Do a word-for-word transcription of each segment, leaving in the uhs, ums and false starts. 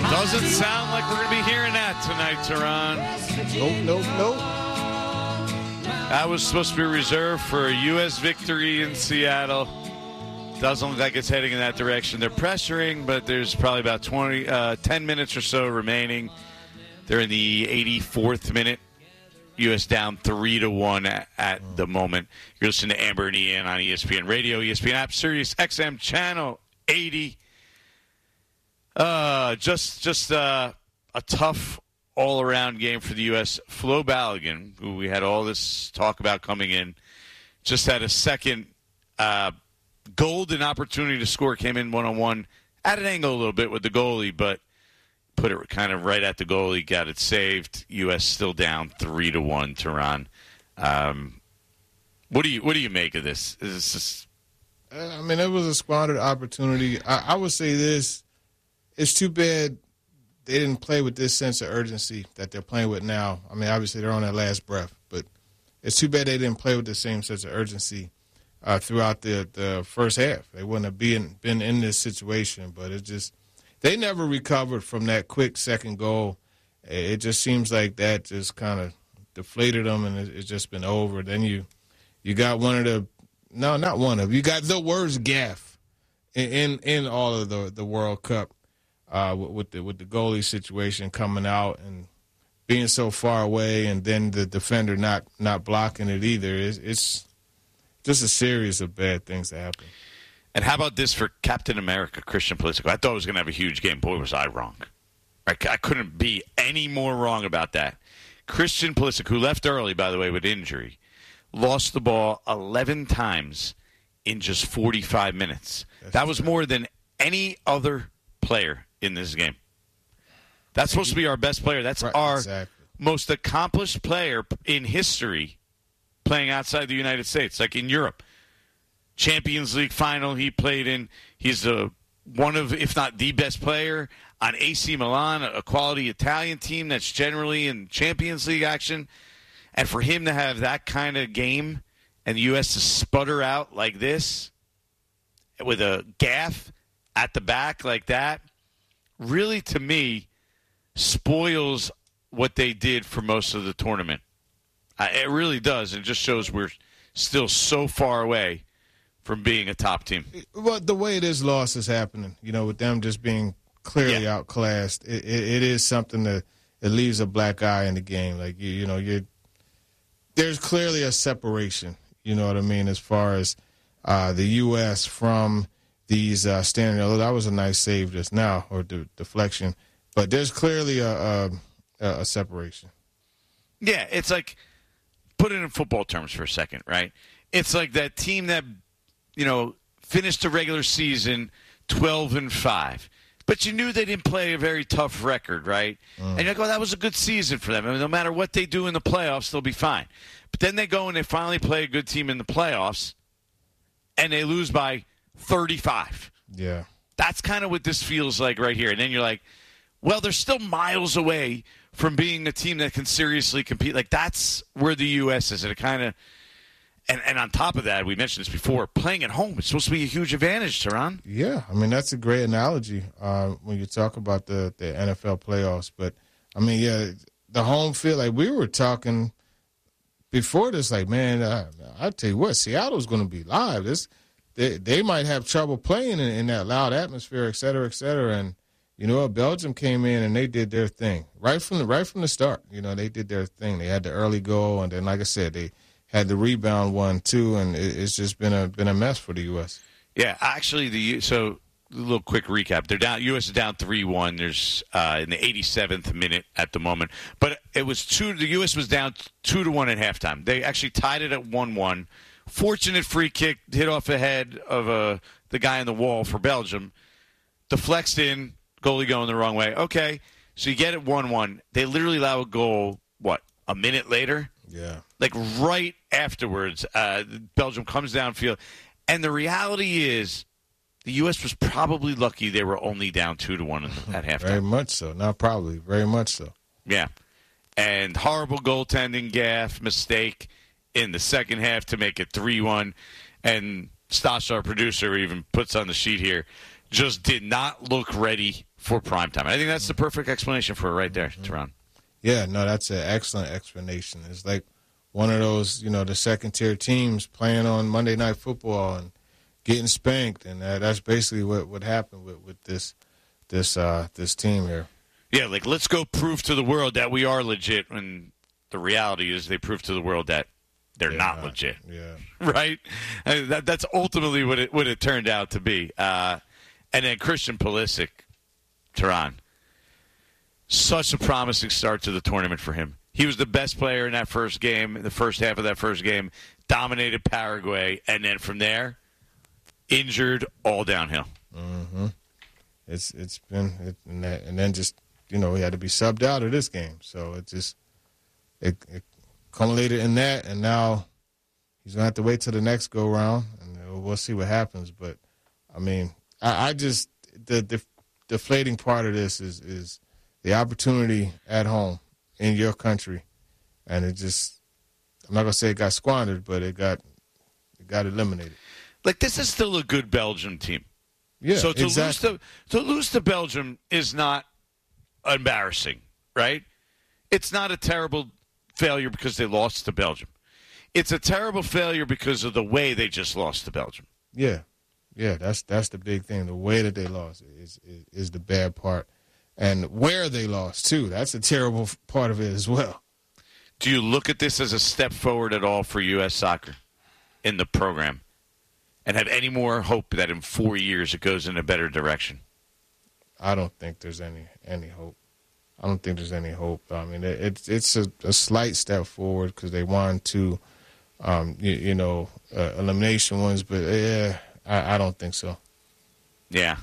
Doesn't sound like we're going to be hearing that tonight, Tehran. Nope, nope, nope. That was supposed to be reserved for a U S victory in Seattle. Doesn't look like it's heading in that direction. They're pressuring, but there's probably about twenty, uh, ten minutes or so remaining. They're in the eighty-fourth minute. U S down three to one at, at the moment. You're listening to Amber and Ian on E S P N Radio, E S P N app, Sirius X M channel eighty. Uh, just just uh, a tough all-around game for the U S Flo Balogun, who we had all this talk about coming in, just had a second uh, golden opportunity to score. Came in one-on-one at an angle a little bit with the goalie, but put it kind of right at the goalie, got it saved. U S still down three to one. Tehran, um, what do you what do you make of this? Is this just... I mean, it was a squandered opportunity. I, I would say this: it's too bad they didn't play with this sense of urgency that they're playing with now. I mean, obviously they're on their last breath, but it's too bad they didn't play with the same sense of urgency uh, throughout the, the first half. They wouldn't have been been in this situation, but it just they never recovered from that quick second goal. It just seems like that just kind of deflated them, and it, it's just been over. Then you you got one of the no, not one of you got the worst gaffe in in, in all of the the World Cup. Uh, with the with the goalie situation coming out and being so far away, and then the defender not, not blocking it either, it's, it's just a series of bad things that happen. And how about this for Captain America, Christian Pulisic? I thought he was going to have a huge game. Boy, was I wrong. I, I couldn't be any more wrong about that. Christian Pulisic, who left early, by the way, with injury, lost the ball eleven times in just forty-five minutes. That's that was more than any other player in this game. That's supposed to be our best player. That's right, our exactly. most accomplished player in history playing outside the United States, like in Europe. Champions League final he played in. He's a, one of, if not the best player on A C Milan, a quality Italian team that's generally in Champions League action. And for him to have that kind of game and the U S to sputter out like this with a gaff at the back like that, really, to me, spoils what they did for most of the tournament. Uh, it really does. It just shows we're still so far away from being a top team. Well, the way this loss is happening, you know, with them just being clearly yeah. outclassed, it, it, it is something that it leaves a black eye in the game. Like, you, you know, you're, there's clearly a separation, you know what I mean, as far as uh, the U S from these uh, standing. Oh, that was a nice save just now, or de- deflection. But there's clearly a, a, a separation. Yeah, it's like, put it in football terms for a second, right? It's like that team that, you know, finished the regular season twelve and five, but you knew they didn't play a very tough record, right? Mm. And you're like, oh, that was a good season for them. I mean, no matter what they do in the playoffs, they'll be fine. But then they go and they finally play a good team in the playoffs, and they lose by thirty-five. Yeah. That's kind of what this feels like right here. And then you're like, well, they're still miles away from being a team that can seriously compete. Like, that's where the U S is. And it kind of, and, and on top of that, we mentioned this before, playing at home is supposed to be a huge advantage, Tehran. Yeah. I mean, that's a great analogy uh, when you talk about the, the N F L playoffs. But, I mean, yeah, the home field, like we were talking before this, like, man, I, I tell you what, Seattle's going to be live. This They they might have trouble playing in, in that loud atmosphere, et cetera, et cetera. And, you know, Belgium came in and they did their thing right from the right from the start. You know, they did their thing. They had the early goal, and then, like I said, they had the rebound one too. And it, it's just been a been a mess for the U S. Yeah, actually, the so a little quick recap. They're down. U S is down three one. There's uh, in the eighty-seventh minute at the moment, but it was two. The U S was down two to one at halftime. They actually tied it at one one. Fortunate free kick, hit off the head of uh, the guy on the wall for Belgium. Deflects in, goalie going the wrong way. Okay, so you get it one one. They literally allow a goal, what, a minute later? Yeah. Like right afterwards, uh, Belgium comes downfield. And the reality is the U S was probably lucky they were only down two to one at halftime. Very much so. Not probably. Very much so. Yeah. And horrible goaltending gaffe, mistake in the second half to make it three one. And Stasha, our producer, even puts on the sheet here, just did not look ready for primetime. I think that's the perfect explanation for it right there, mm-hmm. Teron. Yeah, no, that's an excellent explanation. It's like one of those, you know, the second-tier teams playing on Monday Night Football and getting spanked, and uh, that's basically what, what happened with, with this this uh, this team here. Yeah, like, let's go prove to the world that we are legit, when the reality is they prove to the world that they're, they're not, not legit. Yeah. Right? I mean, that, that's ultimately what it, what it turned out to be. Uh, and then Christian Pulisic, Teron, such a promising start to the tournament for him. He was the best player in that first game, in the first half of that first game, dominated Paraguay, and then from there, injured, all downhill. Mm-hmm. It's It's been, it, and, that, and then just, you know, he had to be subbed out of this game. So it just, it, it culminated in that, and now he's going to have to wait till the next go-round, and we'll see what happens. But, I mean, I, I just, the, the deflating part of this is, is the opportunity at home in your country, and it just, I'm not going to say it got squandered, but it got it got eliminated. Like, this is still a good Belgium team. Yeah, so to exactly. lose to, to lose to Belgium is not embarrassing, right? It's not a terrible failure because they lost to Belgium. It's a terrible failure because of the way they just lost to Belgium. Yeah, yeah, that's that's the big thing. The way that they lost is is, is the bad part, and where they lost too. That's a terrible part of it as well. Do you look at this as a step forward at all for U S soccer in the program, and have any more hope that in four years it goes in a better direction? I don't think there's any any hope. I don't think there's any hope. I mean, it, it's it's a, a slight step forward because they won two, um, you, you know, uh, elimination ones, but yeah, I, I don't think so. Yeah.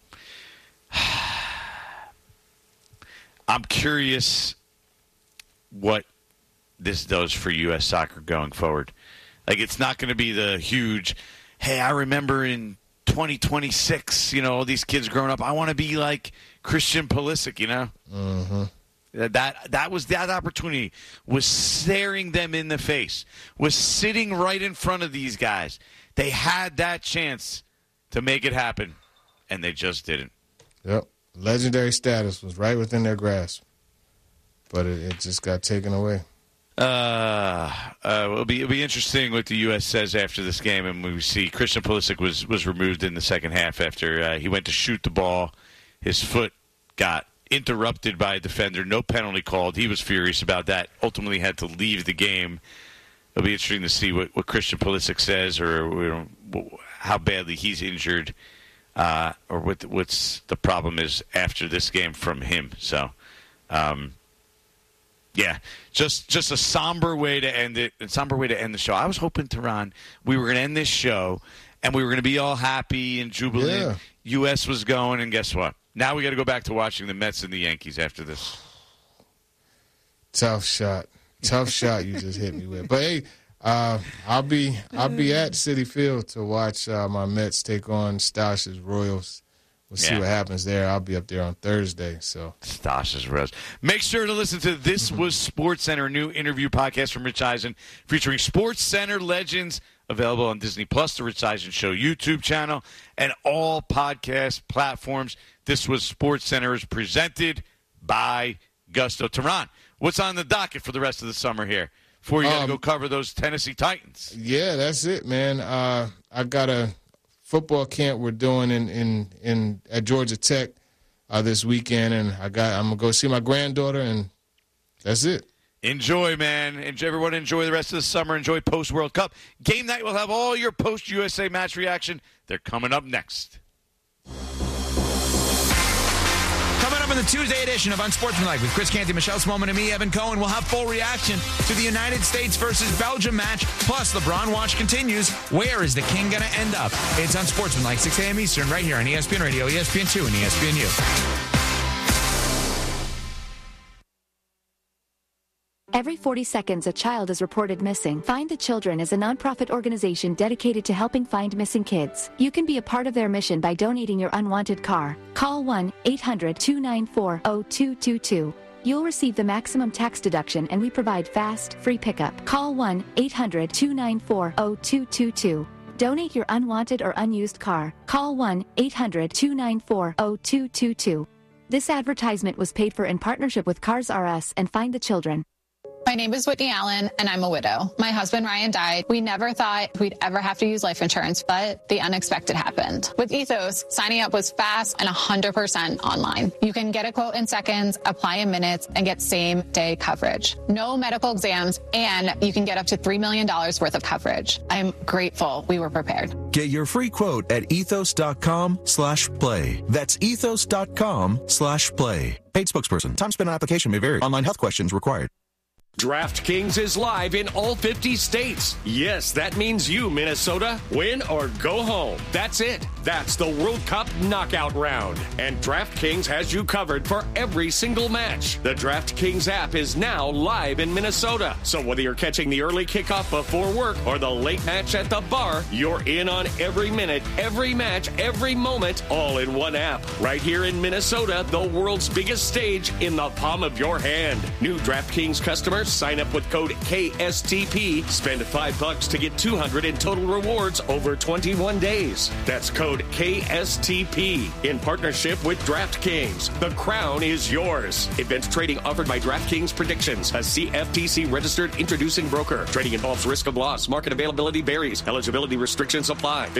I'm curious what this does for U S soccer going forward. Like, it's not going to be the huge, hey, I remember in twenty twenty-six, you know, all these kids growing up, I want to be like Christian Pulisic, you know? Mm-hmm. That that was that opportunity was staring them in the face, was sitting right in front of these guys. They had that chance to make it happen, and they just didn't. Yep. Legendary status was right within their grasp, but it, it just got taken away. Uh, uh, it'll be it'll be interesting what the U S says after this game, and we see Christian Pulisic was was removed in the second half after uh, he went to shoot the ball. His foot got interrupted by a defender. No penalty called. He was furious about that. Ultimately had to leave the game. It'll be interesting to see what, what Christian Pulisic says, or you know, how badly he's injured, uh, or what what's the problem is after this game from him. So. Um, Yeah, just just a somber way to end it, a somber way to end the show. I was hoping, Teron, we were going to end this show, and we were going to be all happy and jubilant. Yeah. U S was going, and guess what? Now we got to go back to watching the Mets and the Yankees after this. Tough shot, tough shot you just hit me with. But hey, uh, I'll be I'll be at Citi Field to watch uh, my Mets take on Stash's Royals. We'll see Yeah. what happens there. I'll be up there on Thursday. So Stash's Royals. Make sure to listen to This Was Sports Center, a new interview podcast from Rich Eisen featuring Sports Center legends, available on Disney Plus, the Rich Eisen Show YouTube channel, and all podcast platforms. This Was Sports Center is presented by Gusto. Teron, what's on the docket for the rest of the summer here before you got to Um, go cover those Tennessee Titans? yeah, that's it, man. Uh, I got a football camp we're doing in, in, in at Georgia Tech uh, this weekend, and I got I'm gonna go see my granddaughter, and that's it. Enjoy, man. Enjoy, everyone. Enjoy the rest of the summer. Enjoy post-World Cup. Game night will have all your post-U S A match reaction. They're coming up next. Coming up in the Tuesday edition of Unsportsmanlike with Chris Canty, Michelle Smallman, and me, Evan Cohen, we'll have full reaction to the United States versus Belgium match. Plus, LeBron watch continues. Where is the king going to end up? It's Unsportsmanlike, six a.m. Eastern, right here on E S P N Radio, E S P N two, and E S P N U. Every forty seconds, a child is reported missing. Find the Children is a nonprofit organization dedicated to helping find missing kids. You can be a part of their mission by donating your unwanted car. Call one eight hundred two nine four zero two two two. You'll receive the maximum tax deduction, and we provide fast, free pickup. Call one eight hundred two nine four zero two two two. Donate your unwanted or unused car. Call one eight hundred two nine four zero two two two. This advertisement was paid for in partnership with Cars R Us and Find the Children. My name is Whitney Allen, and I'm a widow. My husband, Ryan, died. We never thought we'd ever have to use life insurance, but the unexpected happened. With Ethos, signing up was fast and one hundred percent online. You can get a quote in seconds, apply in minutes, and get same-day coverage. No medical exams, and you can get up to three million dollars worth of coverage. I'm grateful we were prepared. Get your free quote at ethos.com slash play. That's ethos.com slash play. Paid spokesperson. Time spent on application may vary. Online health questions required. DraftKings is live in all fifty states. Yes, that means you, Minnesota, win or go home. That's it. That's the World Cup knockout round. And DraftKings has you covered for every single match. The DraftKings app is now live in Minnesota. So whether you're catching the early kickoff before work or the late match at the bar, you're in on every minute, every match, every moment, all in one app. Right here in Minnesota, the world's biggest stage in the palm of your hand. New DraftKings customers sign up with code K S T P. Spend five bucks to get two hundred in total rewards over twenty-one days. That's code K S T P in partnership with DraftKings. The crown is yours. Events trading offered by DraftKings Predictions, a C F T C registered introducing broker. Trading involves risk of loss. Market availability varies. Eligibility restrictions apply.